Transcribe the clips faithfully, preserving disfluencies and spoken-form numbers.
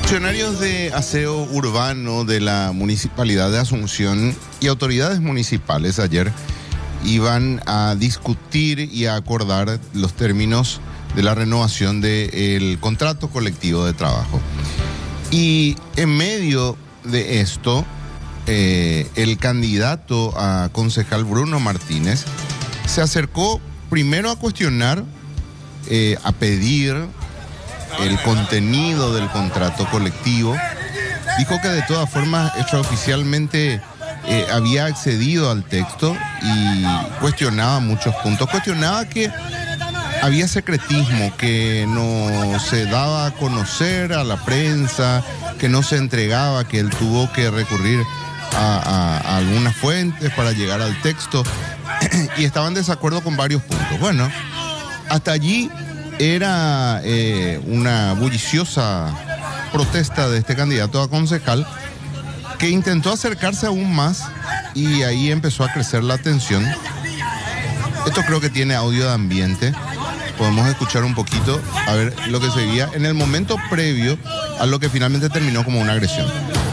Funcionarios de aseo urbano de la Municipalidad de Asunción y autoridades municipales ayer iban a discutir y a acordar los términos de la renovación del contrato colectivo de trabajo. Y en medio de esto, eh, el candidato a concejal Bruno Martínez se acercó primero a cuestionar, eh, a pedir el contenido del contrato colectivo. Dijo que de todas formas extraoficialmente eh, había accedido al texto y cuestionaba muchos puntos. Cuestionaba que había secretismo, que no se daba a conocer a la prensa, que no se entregaba, que él tuvo que recurrir a, a, a algunas fuentes para llegar al texto y estaba en desacuerdo con varios puntos. Bueno, hasta allí era eh, una bulliciosa protesta de este candidato a concejal que intentó acercarse aún más y ahí empezó a crecer la tensión. Esto creo que tiene audio de ambiente. Podemos escuchar un poquito a ver lo que se veía en el momento previo a lo que finalmente terminó como una agresión.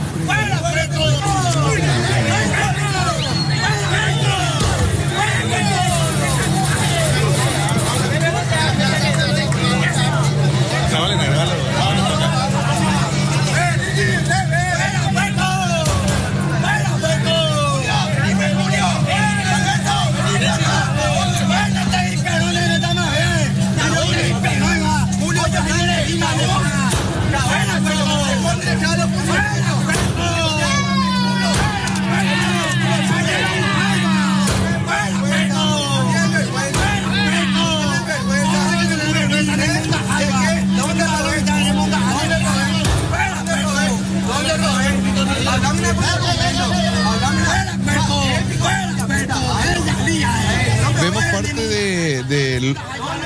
Vemos parte de, de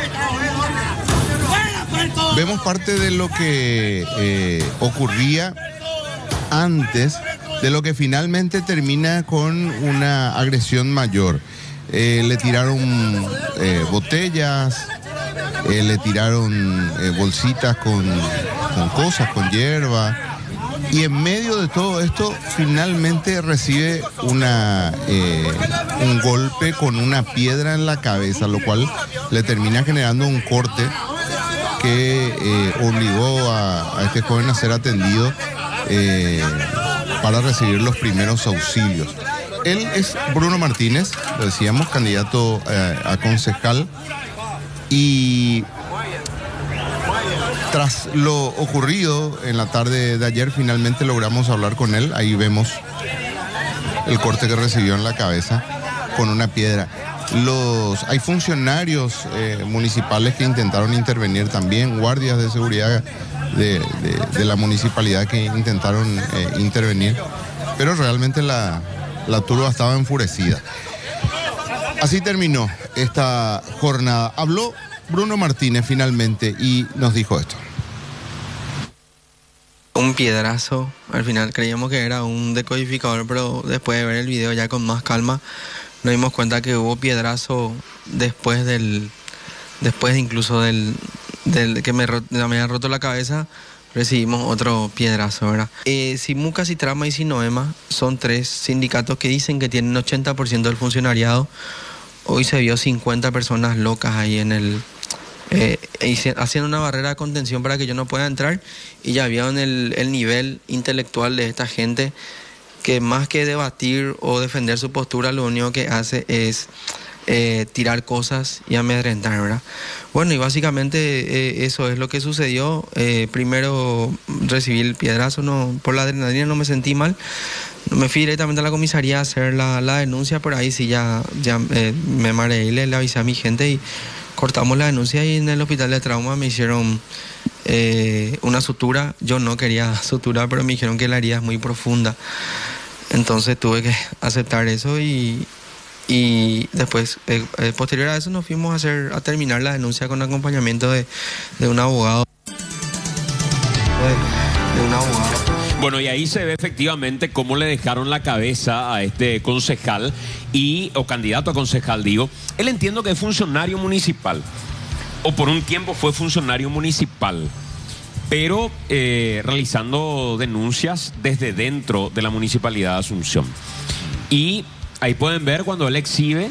vemos parte de lo que eh, ocurría antes de lo que finalmente termina con una agresión mayor. Eh, le tiraron eh, botellas, eh, le tiraron eh, bolsitas con, con cosas, con hierba. Y en medio de todo esto, finalmente recibe una, eh, un golpe con una piedra en la cabeza, lo cual le termina generando un corte que eh, obligó a, a este joven a ser atendido eh, para recibir los primeros auxilios. Él es Bruno Martínez, lo decíamos, candidato eh, a concejal, y tras lo ocurrido en la tarde de ayer, finalmente logramos hablar con él. Ahí vemos el corte que recibió en la cabeza con una piedra. Los, hay funcionarios eh, municipales que intentaron intervenir también, guardias de seguridad de, de, de la municipalidad que intentaron eh, intervenir, pero realmente la, la turba estaba enfurecida. Así terminó esta jornada. Habló Bruno Martínez finalmente y nos dijo esto. Un piedrazo, al final creíamos que era un decodificador, pero después de ver el video ya con más calma, nos dimos cuenta que hubo piedrazo después del, después incluso del, del que me, me había roto la cabeza, recibimos otro piedrazo, ¿verdad? Eh, Simuca, Sitrama y Sinoema son tres sindicatos que dicen que tienen ochenta por ciento del funcionariado. Hoy se vio cincuenta personas locas ahí en el... Eh, haciendo una barrera de contención para que yo no pueda entrar, y ya vieron el, el nivel intelectual de esta gente que más que debatir o defender su postura, lo único que hace es eh, tirar cosas y amedrentar, ¿verdad? Bueno, y básicamente eh, eso es lo que sucedió. Eh, primero recibí el piedrazo, no, por la adrenalina no me sentí mal. Me fui directamente a la comisaría a hacer la, la denuncia, por ahí sí ya, ya eh, me mareé y le, le avisé a mi gente y cortamos la denuncia, y en el hospital de trauma me hicieron eh, una sutura. Yo no quería sutura, pero me dijeron que la herida es muy profunda. Entonces tuve que aceptar eso y, y después, eh, eh, posterior a eso, nos fuimos a, hacer, a terminar la denuncia con acompañamiento de, de un abogado. De, de un abogado. Bueno, y ahí se ve efectivamente cómo le dejaron la cabeza a este concejal y, o candidato a concejal, digo. Él entiendo que es funcionario municipal, o por un tiempo fue funcionario municipal. pero eh, realizando denuncias desde dentro de la Municipalidad de Asunción. Y ahí pueden ver cuando él exhibe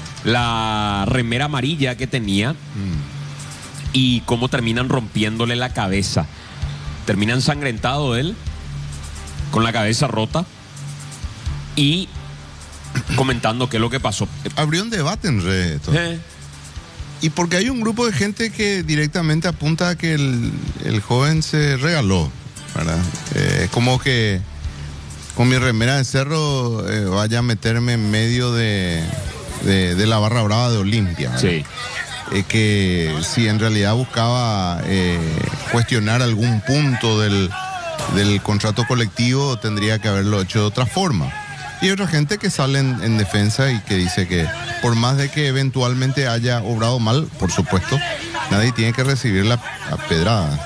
la remera amarilla que tenía mm. y cómo terminan rompiéndole la cabeza. Termina ensangrentado él, con la cabeza rota y comentando qué es lo que pasó. Abrió un debate en redes. Eh. Y porque hay un grupo de gente que directamente apunta a que el, el joven se regaló, ¿verdad? Eh, es como que con mi remera de cerro eh, vaya a meterme en medio de, de, de la barra brava de Olimpia, ¿verdad? Sí. Eh, que si en realidad buscaba eh, cuestionar algún punto del, del contrato colectivo, tendría que haberlo hecho de otra forma. Y hay otra gente que sale en, en defensa y que dice que por más de que eventualmente haya obrado mal, por supuesto, nadie tiene que recibir la, la pedrada.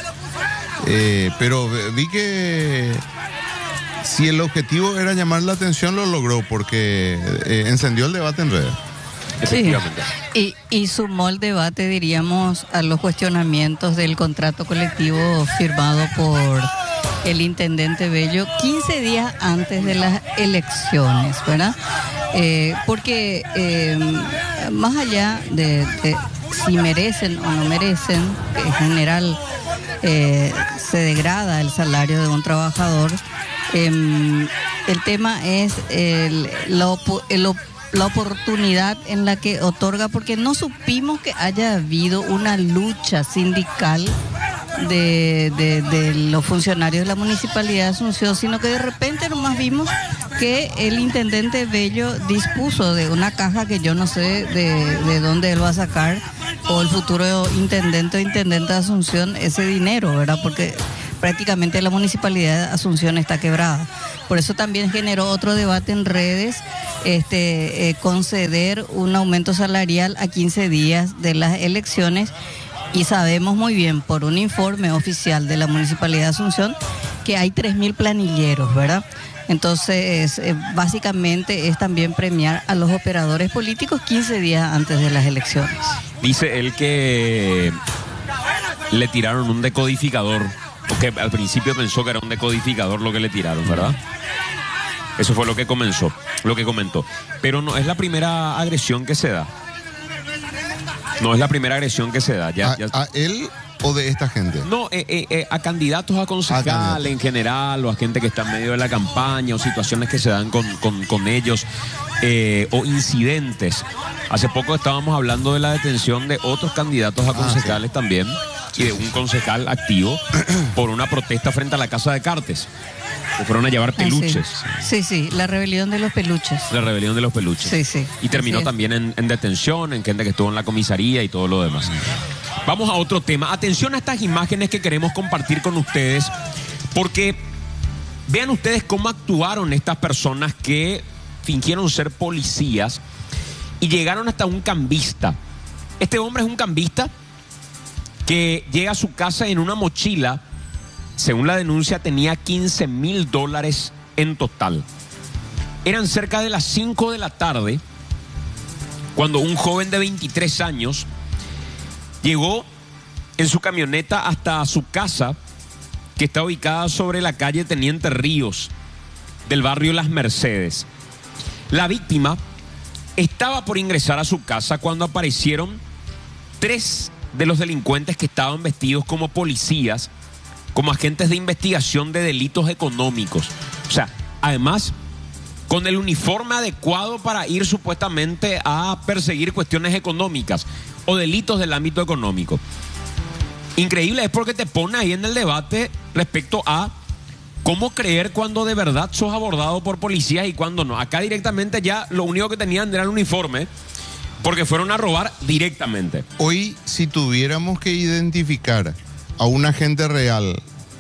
Eh, pero vi que si el objetivo era llamar la atención, lo logró, porque eh, encendió el debate en redes. Sí, y, y sumó el debate, diríamos, a los cuestionamientos del contrato colectivo firmado por el intendente Bello quince días antes de las elecciones, ¿verdad? Eh, porque eh, más allá de, de si merecen o no merecen, en general eh, se degrada el salario de un trabajador, eh, el tema es el, la, el, la oportunidad en la que otorga, porque no supimos que haya habido una lucha sindical De, de, de los funcionarios de la Municipalidad de Asunción, sino que de repente nomás vimos que el intendente Bello dispuso de una caja que yo no sé de, de dónde él va a sacar, o el futuro intendente o intendente de Asunción, ese dinero, ¿verdad? Porque prácticamente la Municipalidad de Asunción está quebrada. Por eso también generó otro debate en redes, este, eh, conceder un aumento salarial a quince días de las elecciones. Y sabemos muy bien, por un informe oficial de la Municipalidad de Asunción, que hay tres mil planilleros, ¿verdad? Entonces, eh, básicamente es también premiar a los operadores políticos quince días antes de las elecciones. Dice él que le tiraron un decodificador, porque al principio pensó que era un decodificador lo que le tiraron, ¿verdad? Eso fue lo que comenzó, lo que comentó. Pero no es la primera agresión que se da. No es la primera agresión que se da. Ya, ¿A, ya... ¿A él o de esta gente? No, eh, eh, eh, a candidatos a concejal en general, o a gente que está en medio de la campaña, o situaciones que se dan con, con, con ellos, eh, o incidentes. Hace poco estábamos hablando de la detención de otros candidatos a concejales ah, sí. también, y de un concejal activo por una protesta frente a la Casa de Cartes. Que fueron a llevar peluches. Ah, sí. sí, sí, la rebelión de los peluches. La rebelión de los peluches. Sí, sí. Y terminó también en, en detención, en gente que estuvo en la comisaría y todo lo demás. Vamos a otro tema. Atención a estas imágenes que queremos compartir con ustedes, porque vean ustedes cómo actuaron estas personas que fingieron ser policías y llegaron hasta un cambista. Este hombre es un cambista que llega a su casa en una mochila. Según la denuncia, tenía quince mil dólares en total. Eran cerca de las cinco de la tarde cuando un joven de veintitrés años llegó en su camioneta hasta su casa, que está ubicada sobre la calle Teniente Ríos, del barrio Las Mercedes. La víctima estaba por ingresar a su casa cuando aparecieron tres de los delincuentes que estaban vestidos como policías, como agentes de investigación de delitos económicos. O sea, además, con el uniforme adecuado para ir supuestamente a perseguir cuestiones económicas o delitos del ámbito económico. Increíble es porque te pone ahí en el debate respecto a cómo creer cuando de verdad sos abordado por policías y cuando no. Acá directamente ya lo único que tenían era el uniforme, porque fueron a robar directamente. Hoy, si tuviéramos que identificar a un agente real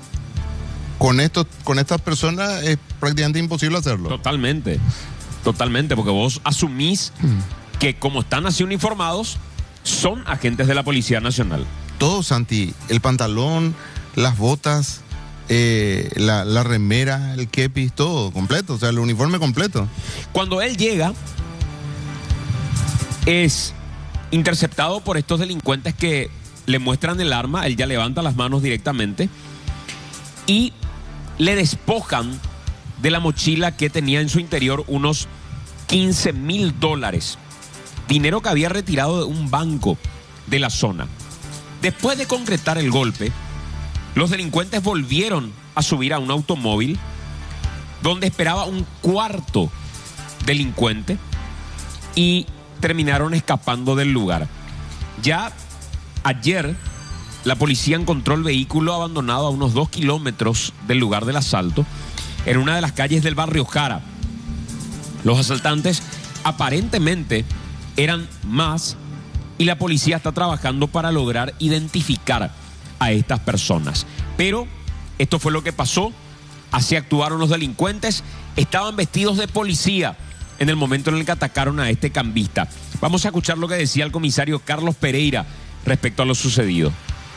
con estos, con estas personas, es prácticamente imposible hacerlo. Totalmente, totalmente, porque vos asumís mm. que como están así uniformados, son agentes de la Policía Nacional. Todo, Santi, el pantalón, las botas, eh, la, la remera, el kepis, todo completo, o sea, el uniforme completo. Cuando él llega, es interceptado por estos delincuentes que le muestran el arma, él ya levanta las manos directamente y le despojan de la mochila que tenía en su interior unos quince mil dólares, dinero que había retirado de un banco de la zona. Después de concretar el golpe, los delincuentes volvieron a subir a un automóvil donde esperaba un cuarto delincuente y terminaron escapando del lugar. Ya ayer la policía encontró el vehículo abandonado a unos dos kilómetros del lugar del asalto en una de las calles del barrio Jara. Los asaltantes aparentemente eran más y la policía está trabajando para lograr identificar a estas personas. Pero esto fue lo que pasó, así actuaron los delincuentes, estaban vestidos de policía en el momento en el que atacaron a este cambista. Vamos a escuchar lo que decía el comisario Carlos Pereira respecto a lo sucedido.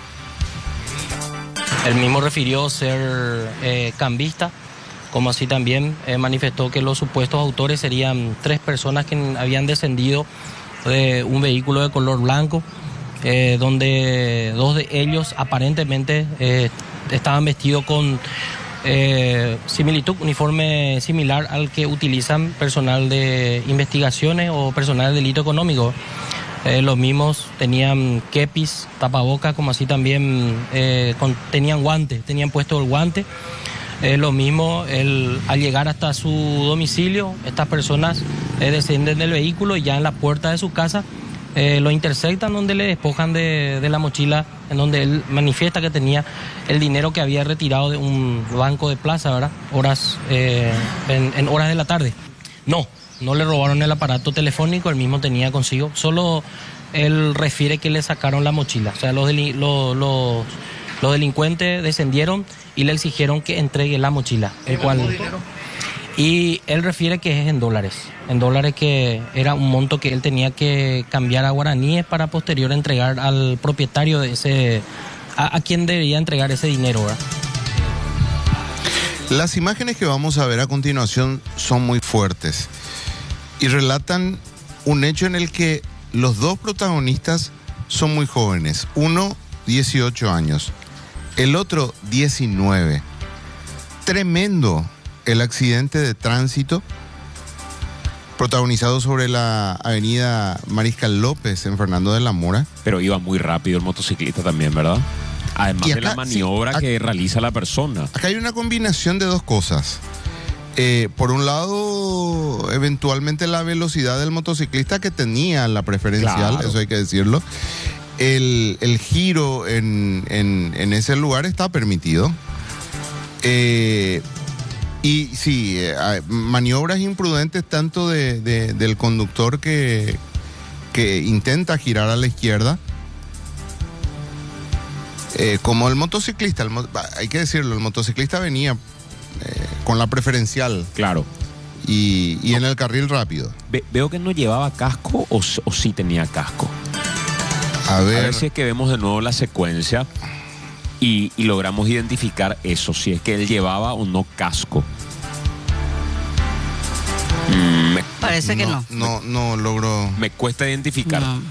Él mismo refirió ser eh, cambista, como así también eh, manifestó que los supuestos autores serían tres personas que habían descendido de un vehículo de color blanco, eh, donde dos de ellos aparentemente eh, estaban vestidos con eh, similitud, uniforme similar al que utilizan personal de investigaciones o personal de delito económico. Eh, los mismos tenían kepis, tapabocas, como así también eh, con, tenían guantes, tenían puesto el guante. Eh, lo mismo, el, al llegar hasta su domicilio, estas personas eh, descienden del vehículo y ya en la puerta de su casa eh, lo interceptan, donde le despojan de, de la mochila, en donde él manifiesta que tenía el dinero que había retirado de un banco de plaza, ¿verdad? Horas, eh, en, en horas de la tarde. No, no le robaron el aparato telefónico, él mismo tenía consigo, solo él refiere que le sacaron la mochila. O sea, los, deli, los, los, los delincuentes descendieron y le exigieron que entregue la mochila, el cual... Y él refiere que es en dólares, en dólares que era un monto que él tenía que cambiar a guaraníes para posterior entregar al propietario de ese, a, a quien debía entregar ese dinero, ¿verdad? Las imágenes que vamos a ver a continuación son muy fuertes y relatan un hecho en el que los dos protagonistas son muy jóvenes, uno dieciocho años, el otro diecinueve. Tremendo el accidente de tránsito protagonizado sobre la avenida Mariscal López en Fernando de la Mora. Pero iba muy rápido el motociclista también, ¿verdad? Además acá, de la maniobra sí, acá, que realiza la persona. Acá hay una combinación de dos cosas. Eh, por un lado, eventualmente la velocidad del motociclista que tenía la preferencial, claro. Eso hay que decirlo. El, el giro en, en, en ese lugar está permitido. Eh, y sí, eh, maniobras imprudentes tanto de, de, del conductor que, que intenta girar a la izquierda, eh, como el motociclista. El, hay que decirlo, el motociclista venía eh, con la preferencial. Claro. Y, y no. En el carril rápido. Ve, veo que no llevaba casco o, o sí tenía casco. A ver. A ver si es que vemos de nuevo la secuencia y, y logramos identificar eso, si es que él llevaba o no casco. Mm, me, Parece que no. No, no, no logro. Me cuesta identificar. No.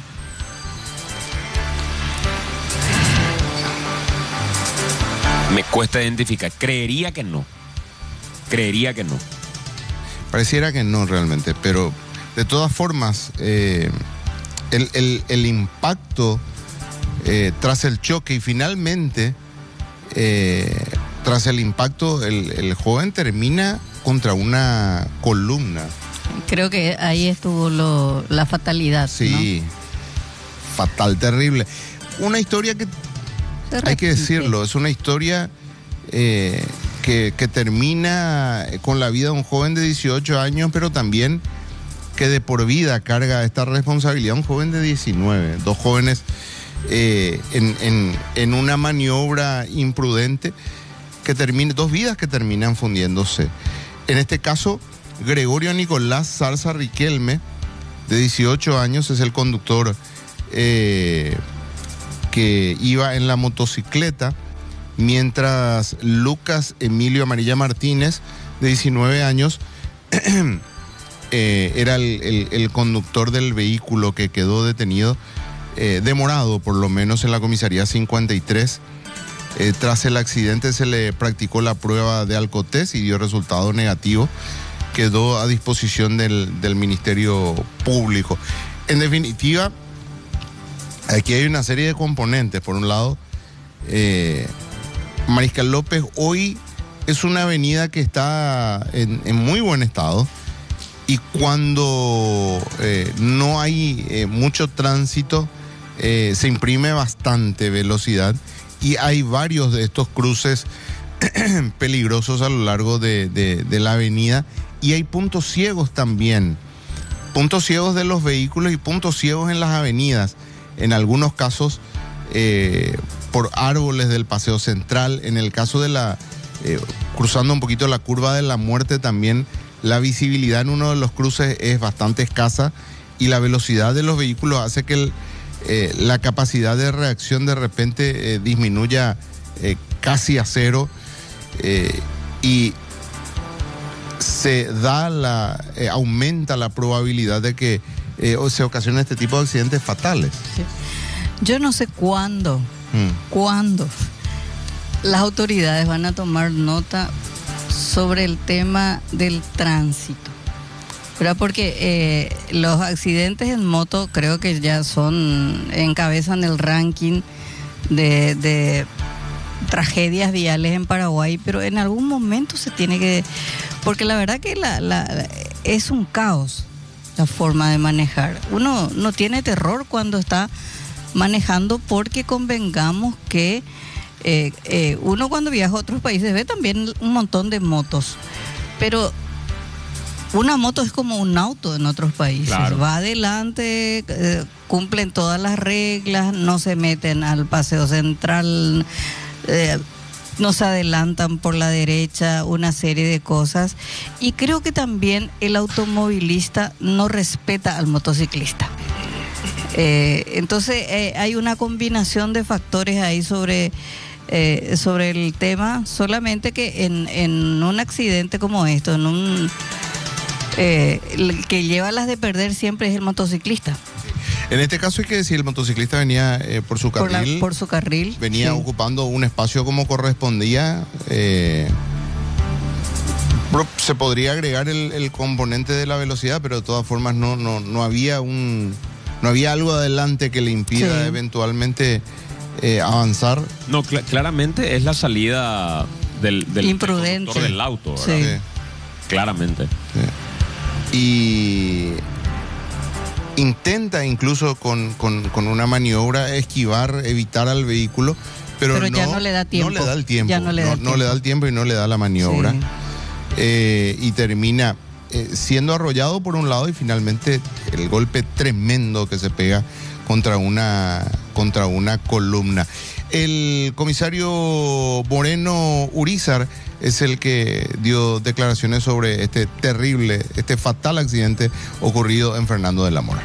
Me cuesta identificar. Creería que no. Creería que no. Pareciera que no realmente, pero de todas formas, eh, el, el, el impacto eh, tras el choque y finalmente, eh, tras el impacto, el, el joven termina contra una columna. Creo que ahí estuvo lo, la fatalidad. Sí, ¿no? Fatal, terrible. Una historia que, hay que decirlo, es una historia eh, que, que termina con la vida de un joven de dieciocho años, pero también que de por vida carga esta responsabilidad un joven de diecinueve. Dos jóvenes eh, en, en, en una maniobra imprudente que termina, dos vidas que terminan fundiéndose. En este caso, Gregorio Nicolás Zarza Riquelme, de dieciocho años, es el conductor eh, que iba en la motocicleta, mientras Lucas Emilio Amarilla Martínez, de diecinueve años, eh, era el, el, el conductor del vehículo que quedó detenido eh, demorado, por lo menos en la comisaría cincuenta y tres. Eh, tras el accidente se le practicó la prueba de alcotest y dio resultado negativo. Quedó a disposición del, del Ministerio Público. En definitiva, aquí hay una serie de componentes. Por un lado, eh, Mariscal López hoy es una avenida que está en, en muy buen estado, y cuando eh, no hay eh, mucho tránsito, eh, se imprime bastante velocidad, y hay varios de estos cruces peligrosos a lo largo de, de, de la avenida, y hay puntos ciegos también, puntos ciegos de los vehículos y puntos ciegos en las avenidas, en algunos casos eh, por árboles del Paseo Central. En el caso de la, eh, cruzando un poquito la curva de la Muerte, también la visibilidad en uno de los cruces es bastante escasa, y la velocidad de los vehículos hace que el, eh, la capacidad de reacción de repente eh, disminuya eh, casi a cero, eh, y se da la, eh, aumenta la probabilidad de que eh, se ocasionen este tipo de accidentes fatales. Sí. Yo no sé cuándo, hmm. cuándo las autoridades van a tomar nota sobre el tema del tránsito, ¿verdad? Porque eh, los accidentes en moto creo que ya son, encabezan el ranking de, de tragedias viales en Paraguay, pero en algún momento se tiene que, porque la verdad que la, la, es un caos la forma de manejar. Uno no tiene terror cuando está manejando, porque convengamos que eh, eh, uno cuando viaja a otros países ve también un montón de motos, pero una moto es como un auto en otros países. Claro. Va adelante, eh, cumplen todas las reglas, no se meten al Paseo Central, eh, no se adelantan por la derecha, una serie de cosas. Y creo que también el automovilista no respeta al motociclista. Eh, entonces eh, hay una combinación de factores ahí sobre, eh, sobre el tema, solamente que en, en un accidente como esto, en un eh, el que lleva las de perder siempre es el motociclista. En este caso hay que decir, el motociclista venía eh, por su carril. Por, la, por su carril. Venía sí. ocupando un espacio como correspondía. Eh, se podría agregar el, el componente de la velocidad, pero de todas formas no, no, no había un, no había algo adelante que le impida sí. eventualmente eh, avanzar. No, cl- claramente es la salida del, del, imprudente del conductor del auto, ¿verdad? Sí. Claramente. Sí. Y intenta incluso con, con, con una maniobra esquivar, evitar al vehículo, pero, pero no, ya no le da tiempo. No le da el tiempo. Ya no, le da no, el tiempo. no le da el tiempo y no le da la maniobra. Sí. Eh, y termina eh, siendo arrollado por un lado, y finalmente el golpe tremendo que se pega contra una, contra una columna. El comisario Moreno Urizar es el que dio declaraciones sobre este terrible, este fatal accidente ocurrido en Fernando de la Mora.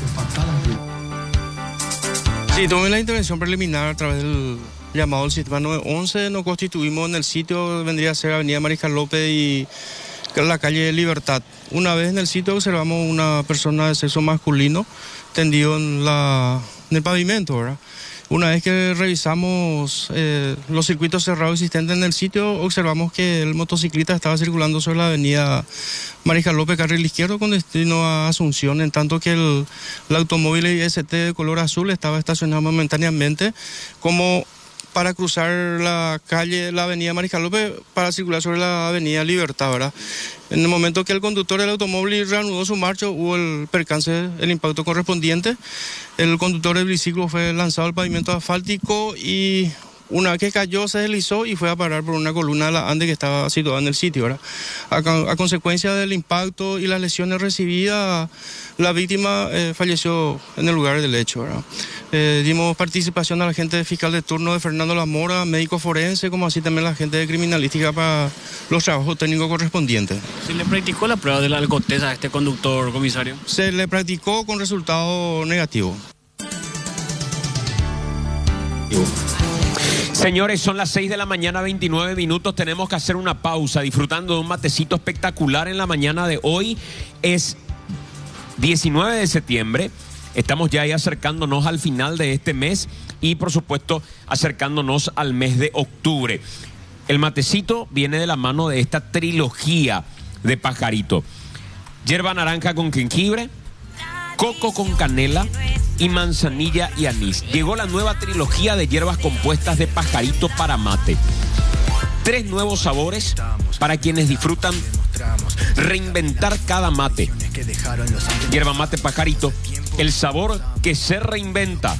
Sí, tomé la intervención preliminar a través del llamado del sistema nueve once. Nos constituimos en el sitio, vendría a ser Avenida Mariscal López y la calle Libertad. Una vez en el sitio observamos una persona de sexo masculino tendido en, la, en el pavimento, ¿verdad? Una vez que revisamos eh, los circuitos cerrados existentes en el sitio, observamos que el motociclista estaba circulando sobre la avenida Mariscal López, carril izquierdo, con destino a Asunción, en tanto que el, el automóvil I S T de color azul estaba estacionado momentáneamente como para cruzar la calle, la avenida Mariscal López, para circular sobre la avenida Libertad, ¿verdad? En el momento que el conductor del automóvil reanudó su marcha, hubo el percance, el impacto correspondiente. El conductor del biciclo fue lanzado al pavimento asfáltico y una vez que cayó se deslizó y fue a parar por una columna de la ANDE que estaba situada en el sitio, ¿verdad? A, a consecuencia del impacto y las lesiones recibidas, la víctima eh, falleció en el lugar del hecho, ¿verdad? Eh, dimos participación al agente fiscal de turno de Fernando La Mora, médico forense, como así también la gente de criminalística para los trabajos técnicos correspondientes. ¿Se le practicó la prueba de la alcotest a este conductor, comisario? Se le practicó con resultado negativo. Señores, son las seis de la mañana, veintinueve minutos. Tenemos que hacer una pausa disfrutando de un matecito espectacular en la mañana de hoy. Es diecinueve de septiembre. Estamos ya ahí acercándonos al final de este mes y, por supuesto, acercándonos al mes de octubre. El matecito viene de la mano de esta trilogía de Pajarito. Hierba naranja con jengibre, coco con canela y manzanilla y anís. Llegó la nueva trilogía de hierbas compuestas de Pajarito para mate. Tres nuevos sabores para quienes disfrutan reinventar cada mate. Hierba mate Pajarito, el sabor que se reinventa.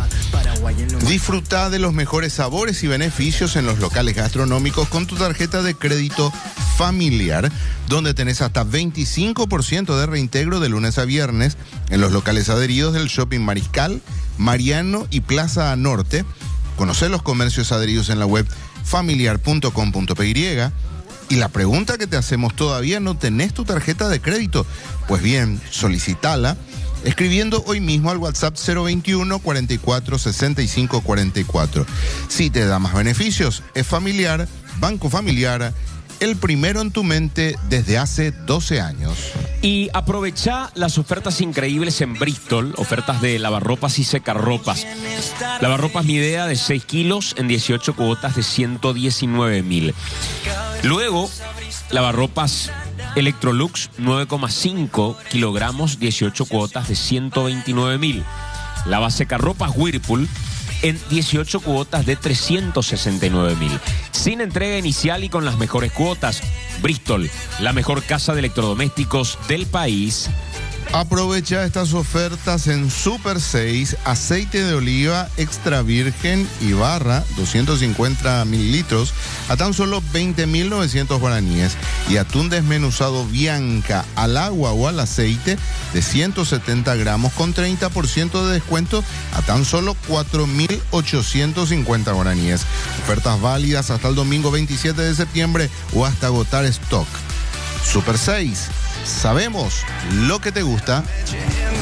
Disfruta de los mejores sabores y beneficios en los locales gastronómicos con tu tarjeta de crédito familiar, donde tenés hasta veinticinco por ciento de reintegro de lunes a viernes en los locales adheridos del Shopping Mariscal, Mariano y Plaza Norte. Conocé los comercios adheridos en la web familiar punto com punto p y. Y la pregunta que te hacemos, ¿todavía no tenés tu tarjeta de crédito? Pues bien, solicitala escribiendo hoy mismo al WhatsApp cero veintiuno, cuarenta y cuatro, sesenta y cinco, cuarenta y cuatro. Si te da más beneficios, es familiar, Banco Familiar, el primero en tu mente desde hace doce años. Y aprovecha las ofertas increíbles en Bristol, ofertas de lavarropas y secarropas. Lavarropas Midea de seis kilos en dieciocho cuotas de ciento diecinueve mil. Luego, lavarropas Electrolux nueve coma cinco kilogramos, dieciocho cuotas de ciento veintinueve mil. Lavasecarropas Whirlpool en dieciocho cuotas de trescientos sesenta y nueve mil. Sin entrega inicial y con las mejores cuotas. Bristol, la mejor casa de electrodomésticos del país. Aprovecha estas ofertas en Super seis, aceite de oliva extra virgen y barra, doscientos cincuenta mililitros, a tan solo veinte mil novecientos guaraníes. Y atún desmenuzado Bianca al agua o al aceite de ciento setenta gramos con treinta por ciento de descuento a tan solo cuatro mil ochocientos cincuenta guaraníes. Ofertas válidas hasta el domingo veintisiete de septiembre o hasta agotar stock. Super seis. Sabemos lo que te gusta.